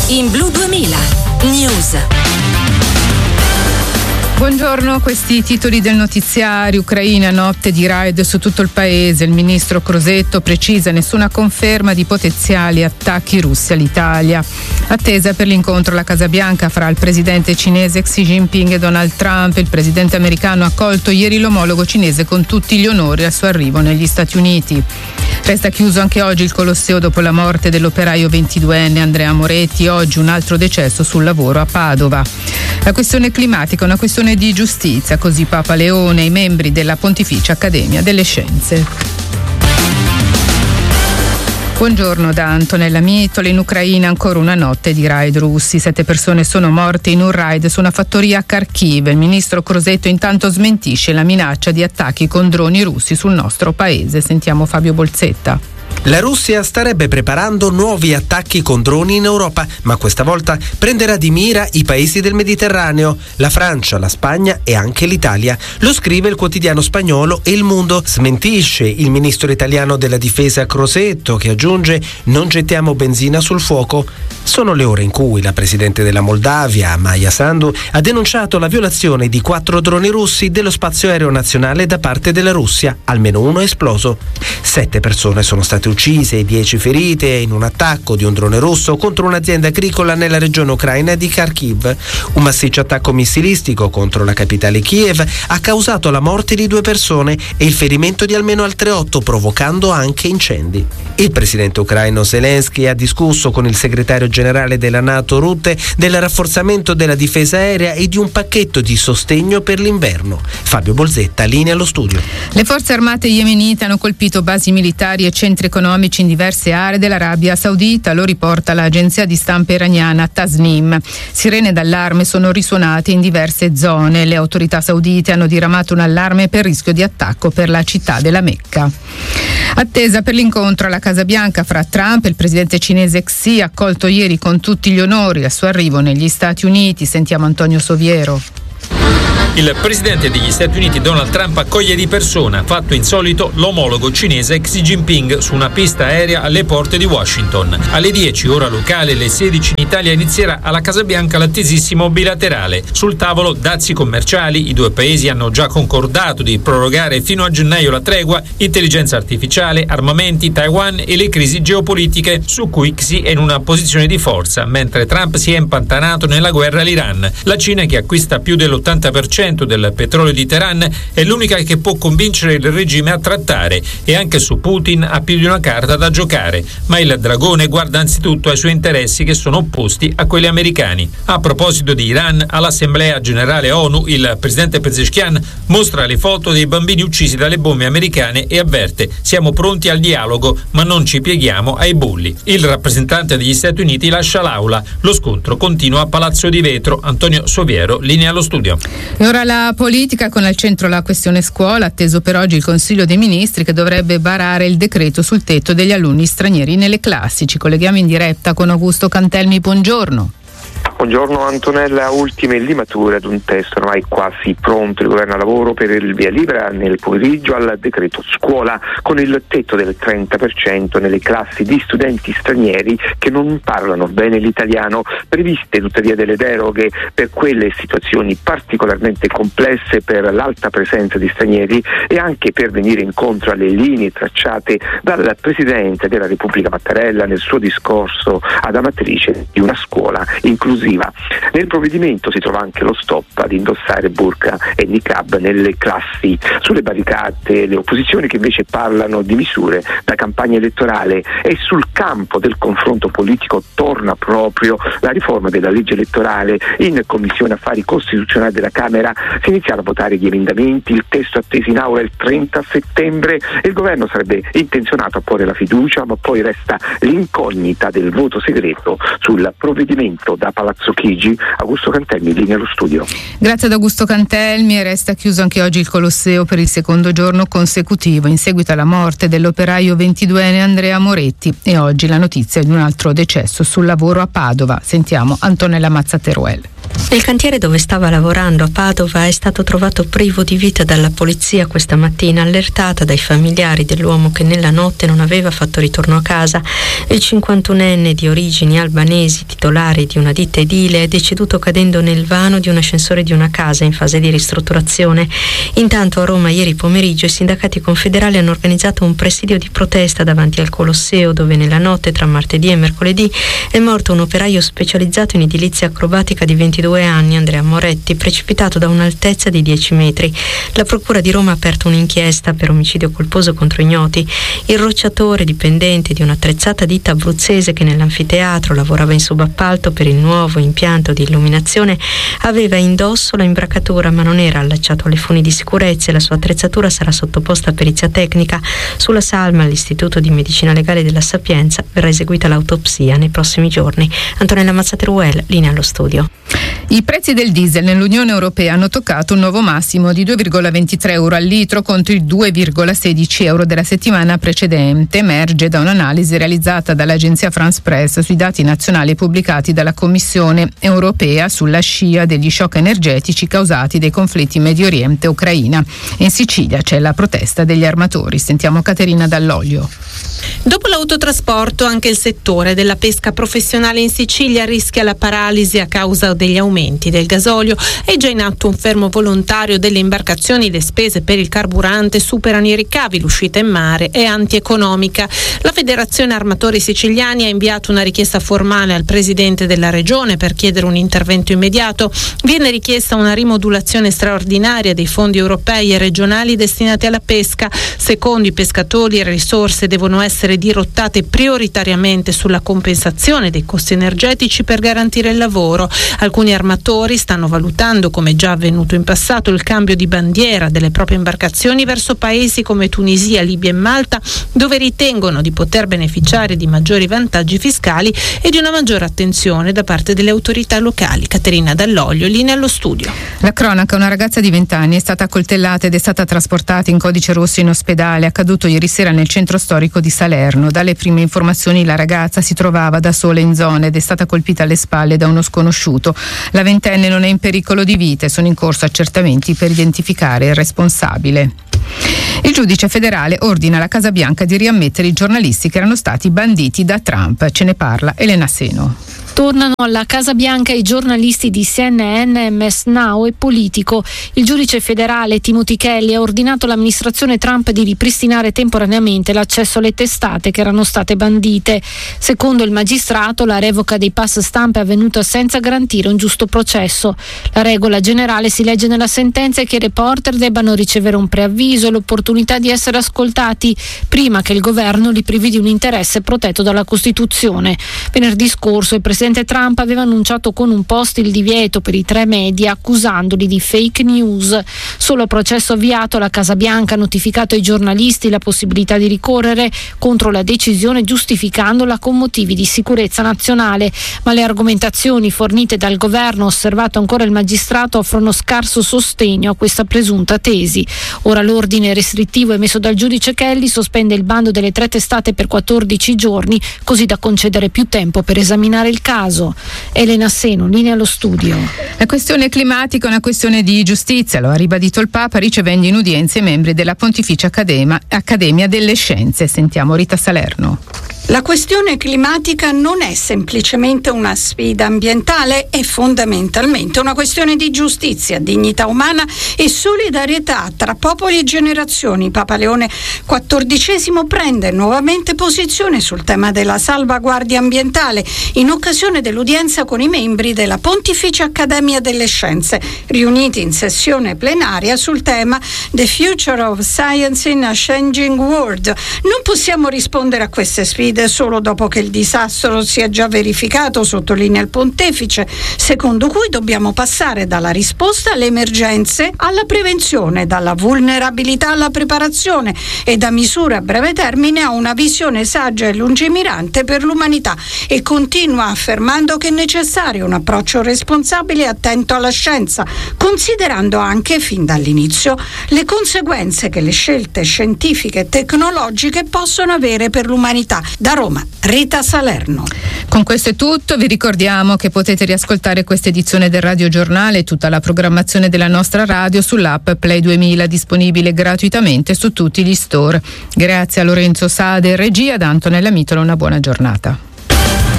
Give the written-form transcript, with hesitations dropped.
In Blu 2000 News. Buongiorno, questi titoli del notiziario. Ucraina, notte di raid su tutto il paese. Il ministro Crosetto precisa nessuna conferma di potenziali attacchi russi all'Italia. Attesa per l'incontro alla Casa Bianca fra il presidente cinese Xi Jinping e Donald Trump. Il presidente americano ha accolto ieri l'omologo cinese con tutti gli onori al suo arrivo negli Stati Uniti. Resta chiuso anche oggi il Colosseo dopo la morte dell'operaio 22enne Andrea Moretti. Oggi un altro decesso sul lavoro a Padova. La questione climatica è una questione di giustizia, così Papa Leone e i membri della Pontificia Accademia delle Scienze. Buongiorno da Antonella Mietola. In Ucraina ancora una notte di raid russi. 7 persone sono morte in un raid su una fattoria a Kharkiv. Il ministro Crosetto intanto smentisce la minaccia di attacchi con droni russi sul nostro paese. Sentiamo Fabio Bolzetta. La Russia starebbe preparando nuovi attacchi con droni in Europa, ma questa volta prenderà di mira i paesi del Mediterraneo, la Francia, la Spagna e anche l'Italia. Lo scrive il quotidiano spagnolo El Mundo. Smentisce il ministro italiano della difesa Crosetto, che aggiunge: non gettiamo benzina sul fuoco. Sono le ore in cui la presidente della Moldavia, Maia Sandu, ha denunciato la violazione di 4 droni russi dello spazio aereo nazionale da parte della Russia. Almeno uno è esploso. 7 persone sono state uccise e 10 ferite in un attacco di un drone russo contro un'azienda agricola nella regione ucraina di Kharkiv. Un massiccio attacco missilistico contro la capitale Kiev ha causato la morte di 2 persone e il ferimento di almeno altre 8, provocando anche incendi. Il presidente ucraino Zelensky ha discusso con il segretario generale della NATO Rutte del rafforzamento della difesa aerea e di un pacchetto di sostegno per l'inverno. Fabio Bolzetta, linea allo studio. Le forze armate yemenite hanno colpito basi militari e centri economici in diverse aree dell'Arabia Saudita, lo riporta l'agenzia di stampa iraniana Tasnim. Sirene d'allarme sono risuonate in diverse zone. Le autorità saudite hanno diramato un allarme per rischio di attacco per la città della Mecca. Attesa per l'incontro alla Casa Bianca fra Trump e il presidente cinese Xi, accolto ieri con tutti gli onori al suo arrivo negli Stati Uniti. Sentiamo Antonio Soviero. Il presidente degli Stati Uniti Donald Trump accoglie di persona, fatto insolito, l'omologo cinese Xi Jinping su una pista aerea alle porte di Washington. Alle 10 ora locale, alle 16 in Italia, inizierà alla Casa Bianca l'attesissimo bilaterale. Sul tavolo dazi commerciali, i 2 paesi hanno già concordato di prorogare fino a gennaio la tregua, intelligenza artificiale, armamenti, Taiwan e le crisi geopolitiche su cui Xi è in una posizione di forza, mentre Trump si è impantanato nella guerra all'Iran. La Cina, che acquista più dell'80% del petrolio di Teheran, è l'unica che può convincere il regime a trattare, e anche su Putin ha più di una carta da giocare, ma il dragone guarda anzitutto ai suoi interessi, che sono opposti a quelli americani. A proposito di Iran, all'Assemblea Generale ONU il presidente Pezeshkian mostra le foto dei bambini uccisi dalle bombe americane e avverte: siamo pronti al dialogo, ma non ci pieghiamo ai bulli. Il rappresentante degli Stati Uniti lascia l'aula, lo scontro continua a Palazzo di Vetro. Antonio Soviero, linea allo studio. E ora la politica, con al centro la questione scuola. Atteso per oggi il Consiglio dei Ministri, che dovrebbe varare il decreto sul tetto degli alunni stranieri nelle classi. Ci colleghiamo in diretta con Augusto Cantelmi. Buongiorno. Buongiorno Antonella, ultime limature ad un testo ormai quasi pronto. Il governo a lavoro per il via libera nel pomeriggio al decreto scuola, con il tetto del 30% nelle classi di studenti stranieri che non parlano bene l'italiano. Previste tuttavia delle deroghe per quelle situazioni particolarmente complesse, per l'alta presenza di stranieri e anche per venire incontro alle linee tracciate dal Presidente della Repubblica Mattarella nel suo discorso ad Amatrice di una scuola inclusiva. Nel provvedimento si trova anche lo stop ad indossare burqa e niqab nelle classi. Sulle barricate le opposizioni, che invece parlano di misure da campagna elettorale, e sul campo del confronto politico torna proprio la riforma della legge elettorale. In Commissione Affari Costituzionali della Camera si inizierà a votare gli emendamenti, il testo atteso in aula il 30 settembre e il governo sarebbe intenzionato a porre la fiducia, ma poi resta l'incognita del voto segreto sul provvedimento da Palazzo Chigi. Augusto Cantelmi, linea allo studio. Grazie ad Augusto Cantelmi. Resta chiuso anche oggi il Colosseo per il secondo giorno consecutivo in seguito alla morte dell'operaio 22enne Andrea Moretti, e oggi la notizia di un altro decesso sul lavoro a Padova. Sentiamo Antonella Mazzateruel. Nel cantiere dove stava lavorando a Padova è stato trovato privo di vita dalla polizia questa mattina, allertata dai familiari dell'uomo che nella notte non aveva fatto ritorno a casa. Il 51enne di origini albanesi, titolare di una ditta edile, è deceduto cadendo nel vano di un ascensore di una casa in fase di ristrutturazione. Intanto a Roma ieri pomeriggio i sindacati confederali hanno organizzato un presidio di protesta davanti al Colosseo, dove nella notte tra martedì e mercoledì è morto un operaio specializzato in edilizia acrobatica di 22 anni, Andrea Moretti, precipitato da un'altezza di 10 metri. La Procura di Roma ha aperto un'inchiesta per omicidio colposo contro ignoti. Il rocciatore, dipendente di un'attrezzata ditta abruzzese che nell'anfiteatro lavorava in subappalto per il nuovo impianto di illuminazione, aveva indosso la imbracatura ma non era allacciato alle funi di sicurezza e la sua attrezzatura sarà sottoposta a perizia tecnica. Sulla salma all'Istituto di Medicina Legale della Sapienza verrà eseguita l'autopsia nei prossimi giorni. Antonella Mazzateruel, linea allo studio. I prezzi del diesel nell'Unione Europea hanno toccato un nuovo massimo di 2,23 euro al litro contro i 2,16 euro della settimana precedente, emerge da un'analisi realizzata dall'agenzia France Press sui dati nazionali pubblicati dalla Commissione Europea sulla scia degli shock energetici causati dai conflitti in Medio Oriente e Ucraina. In Sicilia c'è la protesta degli armatori. Sentiamo Caterina Dall'Olio. Dopo l'autotrasporto, anche il settore della pesca professionale in Sicilia rischia la paralisi a causa degli aumenti del gasolio. È già in atto un fermo volontario delle imbarcazioni, le spese per il carburante superano i ricavi, l'uscita in mare è antieconomica. La Federazione Armatori Siciliani ha inviato una richiesta formale al Presidente della Regione per chiedere un intervento immediato. Viene richiesta una rimodulazione straordinaria dei fondi europei e regionali destinati alla pesca. Secondo i pescatori, le risorse devono essere dirottate prioritariamente sulla compensazione dei costi energetici per garantire il lavoro. Alcuni armatori stanno valutando, come già avvenuto in passato, il cambio di bandiera delle proprie imbarcazioni verso paesi come Tunisia, Libia e Malta, dove ritengono di poter beneficiare di maggiori vantaggi fiscali e di una maggiore attenzione da parte delle autorità locali. Caterina Dall'Olio, linea allo studio. La cronaca: una ragazza di 20 anni è stata accoltellata ed è stata trasportata in codice rosso in ospedale, accaduto ieri sera nel centro storico di Salerno. Dalle prime informazioni la ragazza si trovava da sola in zona ed è stata colpita alle spalle da uno sconosciuto. La ventenne non è in pericolo di vita e sono in corso accertamenti per identificare il responsabile. Il giudice federale ordina alla Casa Bianca di riammettere i giornalisti che erano stati banditi da Trump. Ce ne parla Elena Seno. Tornano alla Casa Bianca i giornalisti di CNN, MS Now e Politico. Il giudice federale Timothy Kelly ha ordinato all'amministrazione Trump di ripristinare temporaneamente l'accesso alle testate che erano state bandite. Secondo il magistrato, la revoca dei pass stampa è avvenuta senza garantire un giusto processo. La regola generale si legge nella sentenza è che i reporter debbano ricevere un preavviso e l'opportunità di essere ascoltati prima che il governo li privi di un interesse protetto dalla Costituzione. Venerdì scorso il presidente Trump aveva annunciato con un post il divieto per i 3 media, accusandoli di fake news. Solo a processo avviato la Casa Bianca ha notificato ai giornalisti la possibilità di ricorrere contro la decisione, giustificandola con motivi di sicurezza nazionale, ma le argomentazioni fornite dal governo, osservato ancora il magistrato, offrono scarso sostegno a questa presunta tesi. Ora l'ordine restrittivo emesso dal giudice Kelly sospende il bando delle 3 testate per 14 giorni, così da concedere più tempo per esaminare il caso. Elena Seno, linea allo studio. La questione climatica è una questione di giustizia, lo ha ribadito il Papa ricevendo in udienza i membri della Pontificia Accademia delle Scienze. Sentiamo Rita Salerno. La questione climatica non è semplicemente una sfida ambientale, è fondamentalmente una questione di giustizia, dignità umana e solidarietà tra popoli e generazioni. Papa Leone XIV prende nuovamente posizione sul tema della salvaguardia ambientale in occasione dell'udienza con i membri della Pontificia Accademia delle Scienze, riuniti in sessione plenaria sul tema The Future of Science in a Changing World. Non possiamo rispondere a queste sfide solo dopo che il disastro si è già verificato, sottolinea il pontefice, secondo cui dobbiamo passare dalla risposta alle emergenze alla prevenzione, dalla vulnerabilità alla preparazione e da misure a breve termine a una visione saggia e lungimirante per l'umanità, e continua affermando che è necessario un approccio responsabile e attento alla scienza, considerando anche fin dall'inizio le conseguenze che le scelte scientifiche e tecnologiche possono avere per l'umanità. Da Roma, Rita Salerno. Con questo è tutto, vi ricordiamo che potete riascoltare questa edizione del Radio Giornale e tutta la programmazione della nostra radio sull'app Play 2000, disponibile gratuitamente su tutti gli store. Grazie a Lorenzo Sade in regia, da Antonella Mitola, una buona giornata.